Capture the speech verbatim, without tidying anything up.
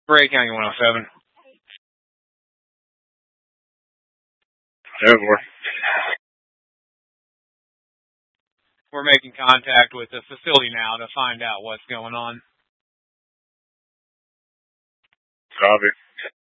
Bray County one oh seven. Over. We're making contact with the facility now to find out what's going on. Copy.